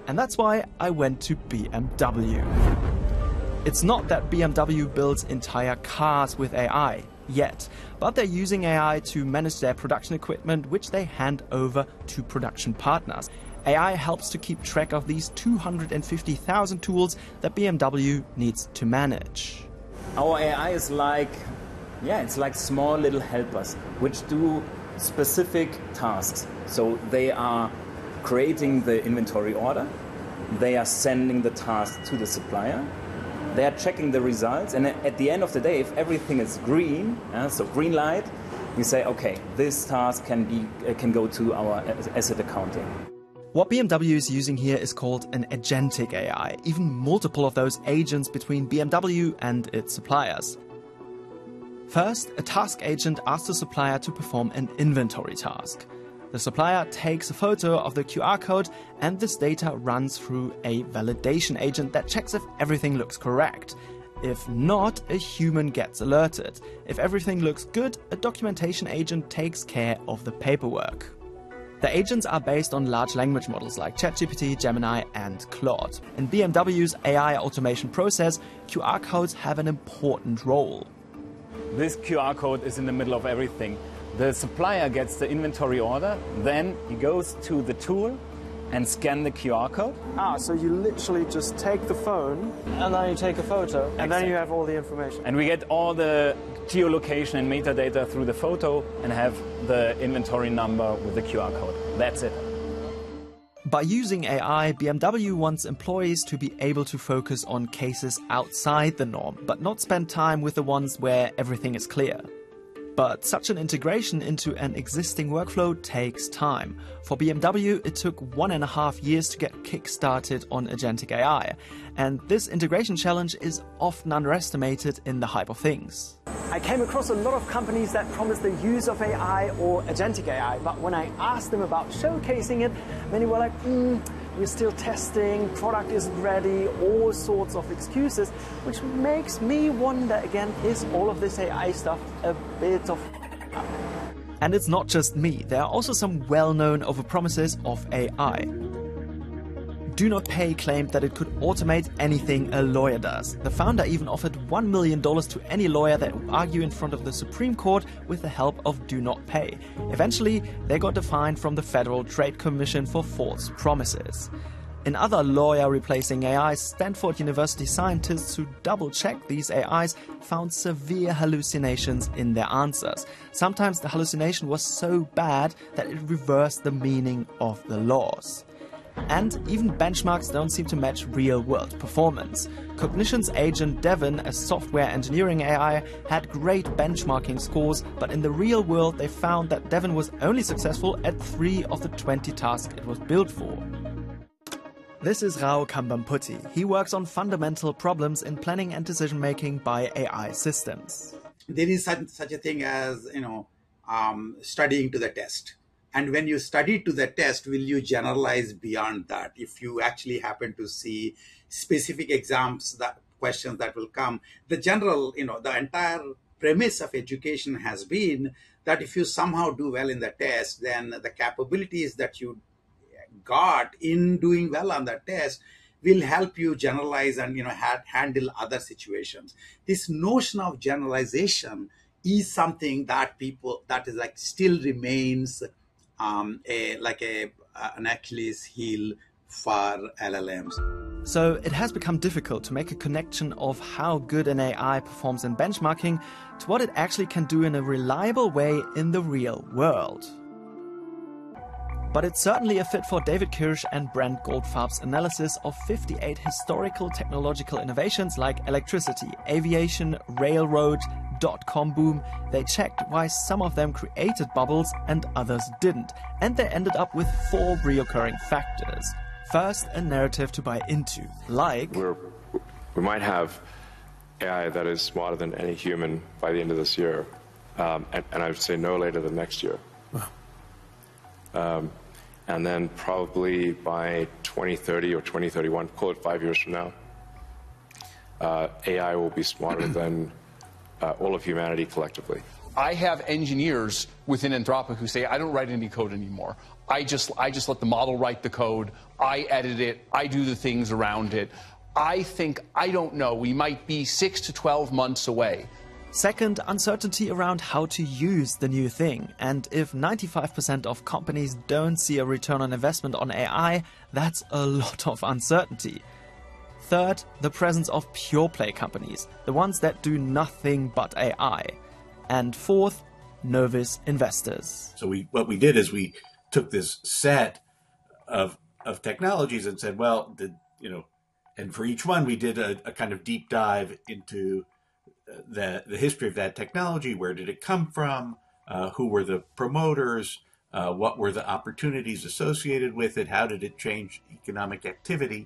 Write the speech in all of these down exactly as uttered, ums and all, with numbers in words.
And that's why I went to B M W. It's not that B M W builds entire cars with A I yet, but they're using A I to manage their production equipment, which they hand over to production partners. A I helps to keep track of these two hundred fifty thousand tools that B M W needs to manage. Our A I is like, yeah, it's like small little helpers which do specific tasks. So they are creating the inventory order, they are sending the task to the supplier, they are checking the results, and at the end of the day, if everything is green, uh, so green light, we say, okay, this task can be uh, can go to our asset accounting. What B M W is using here is called an agentic A I, even multiple of those agents between B M W and its suppliers. First, a task agent asks the supplier to perform an inventory task. The supplier takes a photo of the Q R code, and this data runs through a validation agent that checks if everything looks correct. If not, a human gets alerted. If everything looks good, a documentation agent takes care of the paperwork. The agents are based on large language models like ChatGPT, Gemini, and Claude. In B M W's A I automation process, Q R codes have an important role. This Q R code is in the middle of everything. The supplier gets the inventory order, then he goes to the tool and scan the Q R code. Ah, so you literally just take the phone and then you take a photo and Exactly. then you have all the information. And we get all the geolocation and metadata through the photo and have the inventory number with the Q R code. That's it. By using A I, B M W wants employees to be able to focus on cases outside the norm, but not spend time with the ones where everything is clear. But such an integration into an existing workflow takes time. For B M W, it took one and a half years to get kick-started on agentic A I. And this integration challenge is often underestimated in the hype of things. I came across a lot of companies that promise the use of A I or agentic A I, but when I asked them about showcasing it, many were like, mm, we're still testing, product isn't ready, all sorts of excuses, which makes me wonder again, is all of this A I stuff a bit of... And it's not just me, there are also some well-known overpromises of A I. Do Not Pay claimed that it could automate anything a lawyer does. The founder even offered one million dollars to any lawyer that would argue in front of the Supreme Court with the help of Do Not Pay. Eventually, they got a fine from the Federal Trade Commission for false promises. In other lawyer-replacing A Is, Stanford University scientists who double-checked these A Is found severe hallucinations in their answers. Sometimes the hallucination was so bad that it reversed the meaning of the laws. And even benchmarks don't seem to match real-world performance. Cognition's agent Devin, a software engineering A I, had great benchmarking scores, but in the real world they found that Devin was only successful at three of the twenty tasks it was built for. This is Rao Kambamputti. He works on fundamental problems in planning and decision-making by A I systems. There is such, such a thing as, you know, um, studying to the test. And when you study to the test, will you generalize beyond that? If you actually happen to see specific exams, that questions that will come, the general, you know, the entire premise of education has been that if you somehow do well in the test, then the capabilities that you got in doing well on the test will help you generalize and, you know, ha- handle other situations. This notion of generalization is something that people, that is like still remains Um, a, like a, uh, an Achilles heel for L L Ms. So it has become difficult to make a connection of how good an A I performs in benchmarking to what it actually can do in a reliable way in the real world. But it's certainly a fit for David Kirsch and Brent Goldfarb's analysis of fifty-eight historical technological innovations like electricity, aviation, railroad, dot-com boom. They checked why some of them created bubbles and others didn't, and they ended up with four reoccurring factors. First, a narrative to buy into, like... We're, we might have A I that is smarter than any human by the end of this year, um, and, and I would say no later than next year. Um, and then probably by twenty thirty or twenty thirty-one, call it five years from now, uh, A I will be smarter than uh, all of humanity collectively. I have engineers within Anthropic who say, I don't write any code anymore. I just, I just let the model write the code. I edit it. I do the things around it. I think, I don't know, we might be six to twelve months away. Second, uncertainty around how to use the new thing. And if ninety-five percent of companies don't see a return on investment on A I, that's a lot of uncertainty. Third, the presence of pure play companies, the ones that do nothing but A I. And fourth, novice investors. So we, what we did is we took this set of of technologies and said, well, the, you know, and for each one we did a, a kind of deep dive into the the history of that technology. Where did it come from? Uh, who were the promoters? Uh, what were the opportunities associated with it? How did it change economic activity?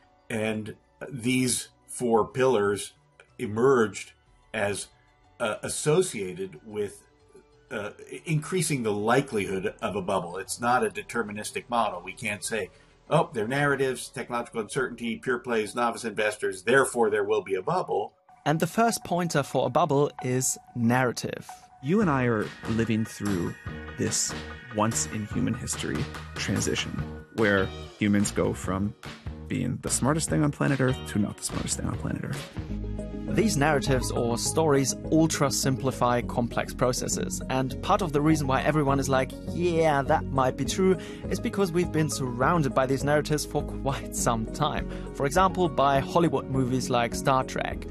And these four pillars emerged as uh, associated with uh, increasing the likelihood of a bubble. It's not a deterministic model. We can't say, oh, they're narratives, technological uncertainty, pure plays, novice investors, therefore there will be a bubble. And the first pointer for a bubble is narrative. You and I are living through this once in human history transition where humans go from being the smartest thing on planet Earth to not the smartest thing on planet Earth. These narratives or stories ultra simplify complex processes, and part of the reason why everyone is like, yeah, that might be true, is because we've been surrounded by these narratives for quite some time. For example, by Hollywood movies like Star Trek.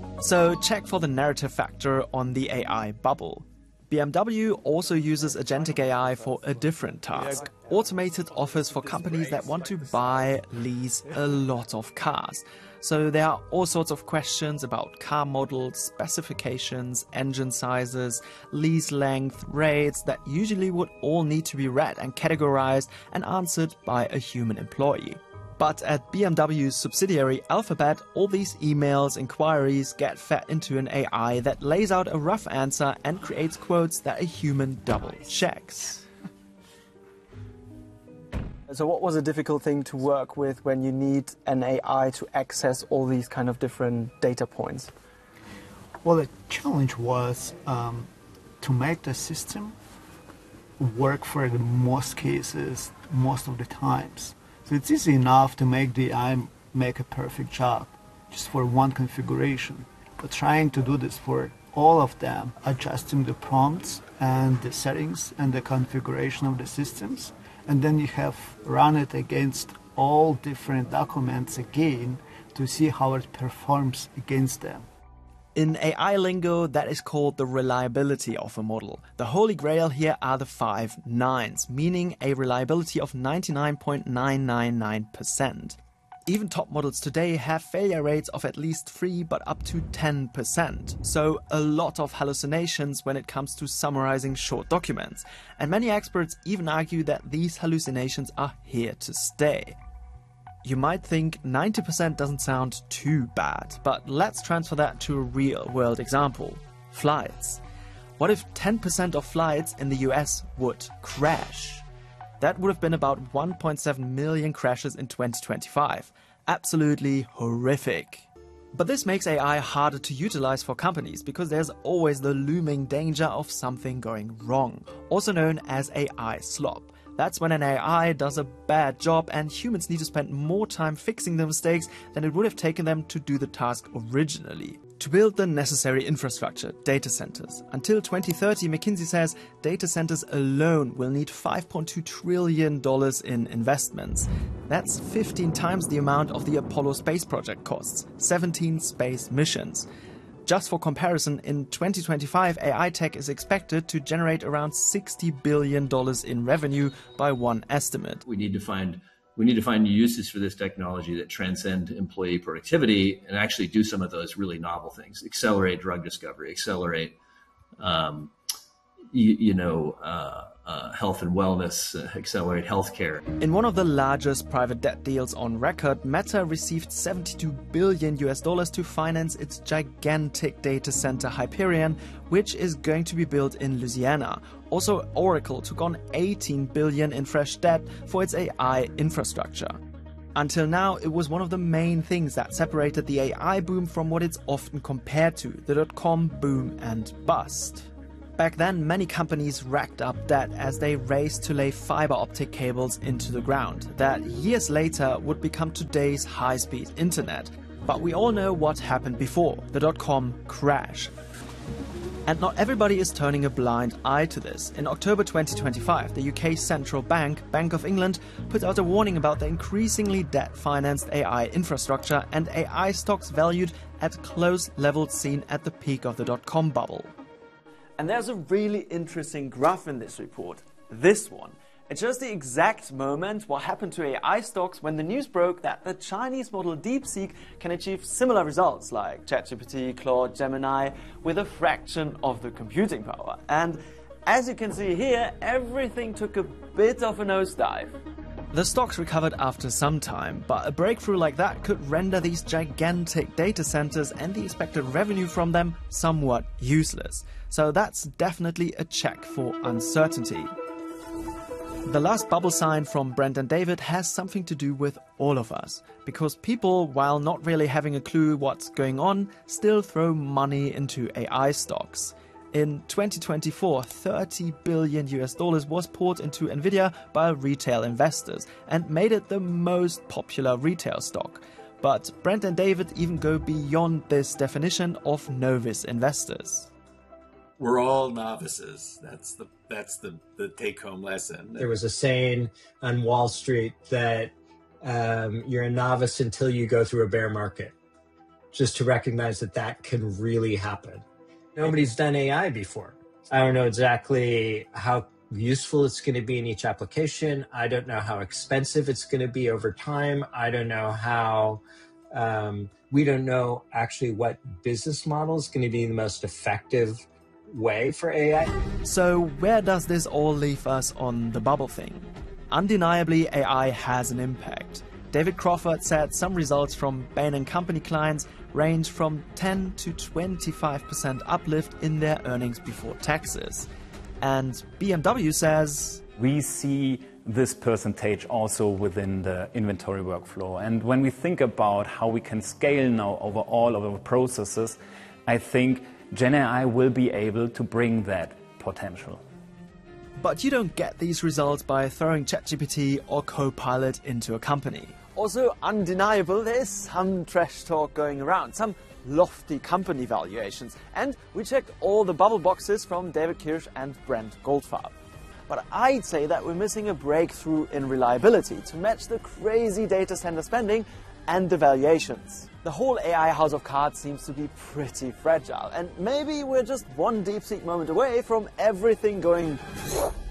So check for the narrative factor on the A I bubble. B M W also uses agentic A I for a different task. Automated offers for companies that want to buy, lease a lot of cars. So there are all sorts of questions about car models, specifications, engine sizes, lease length, rates that usually would all need to be read and categorized and answered by a human employee. But at B M W's subsidiary Alphabet, all these emails, inquiries get fed into an A I that lays out a rough answer and creates quotes that a human double checks. So what was a difficult thing to work with when you need an A I to access all these kind of different data points? Well, the challenge was um, to make the system work for the most cases, most of the times. So it's easy enough to make the A I make a perfect job just for one configuration. But trying to do this for all of them, adjusting the prompts and the settings and the configuration of the systems, and then you have run it against all different documents again to see how it performs against them. In A I lingo, that is called the reliability of a model. The holy grail here are the five nines, meaning a reliability of ninety-nine point nine nine nine percent. Even top models today have failure rates of at least three but up to ten percent. So a lot of hallucinations when it comes to summarizing short documents. And many experts even argue that these hallucinations are here to stay. You might think ninety percent doesn't sound too bad, but let's transfer that to a real-world example. Flights. What if ten percent of flights in the U S would crash? That would have been about one point seven million crashes in twenty twenty-five. Absolutely horrific. But this makes A I harder to utilize for companies because there's always the looming danger of something going wrong, also known as A I slop. That's when an A I does a bad job and humans need to spend more time fixing the mistakes than it would have taken them to do the task originally. To build the necessary infrastructure, data centers. Until twenty thirty, McKinsey says data centers alone will need five point two trillion dollars in investments. That's fifteen times the amount of the Apollo space project costs, seventeen space missions. Just for comparison, in twenty twenty-five, A I tech is expected to generate around sixty billion dollars in revenue by one estimate. We need to find we need to find new uses for this technology that transcend employee productivity and actually do some of those really novel things. Accelerate drug discovery, accelerate, um, you, you know, uh, uh, health and wellness, uh, accelerate healthcare. In one of the largest private debt deals on record, Meta received seventy-two billion U S dollars to finance its gigantic data center Hyperion, which is going to be built in Louisiana. Also, Oracle took on eighteen billion in fresh debt for its A I infrastructure. Until now, it was one of the main things that separated the A I boom from what it's often compared to, the dot-com boom and bust. Back then, many companies racked up debt as they raced to lay fiber optic cables into the ground that years later would become today's high-speed internet. But we all know what happened before, the dot-com crash. And not everybody is turning a blind eye to this. In October twenty twenty-five, the U K central bank, Bank of England, put out a warning about the increasingly debt-financed A I infrastructure and A I stocks valued at close levels seen at the peak of the dot-com bubble. And there's a really interesting graph in this report, this one. It shows the exact moment what happened to A I stocks when the news broke that the Chinese model DeepSeek can achieve similar results like ChatGPT, Claude, Gemini with a fraction of the computing power. And as you can see here, everything took a bit of a nosedive. The stocks recovered after some time, but a breakthrough like that could render these gigantic data centers and the expected revenue from them somewhat useless. So that's definitely a check for uncertainty. The last bubble sign from Brent and David has something to do with all of us, because people, while not really having a clue what's going on, still throw money into A I stocks. In twenty twenty-four, thirty billion U S dollars was poured into Nvidia by retail investors and made it the most popular retail stock. But Brent and David even go beyond this definition of novice investors. We're all novices. That's the that's the, the take-home lesson. There was a saying on Wall Street that um, you're a novice until you go through a bear market. Just to recognize that that can really happen. Nobody's done A I before. I don't know exactly how useful it's going to be in each application. I don't know how expensive it's going to be over time. I don't know how... Um, we don't know actually what business model is going to be the most effective way for A I. So where does this all leave us on the bubble thing? Undeniably, A I has an impact. David Crawford said some results from Bain and Company clients range from ten to twenty-five percent uplift in their earnings before taxes. And B M W says, we see this percentage also within the inventory workflow. And when we think about how we can scale now over all of our processes, I think Gen A I will be able to bring that potential. But you don't get these results by throwing ChatGPT or Copilot into a company. Also undeniable, there's some trash talk going around, some lofty company valuations. And we checked all the bubble boxes from David Kirsch and Brent Goldfarb. But I'd say that we're missing a breakthrough in reliability to match the crazy data center spending and the valuations. The whole A I house of cards seems to be pretty fragile, and maybe we're just one DeepSeek moment away from everything going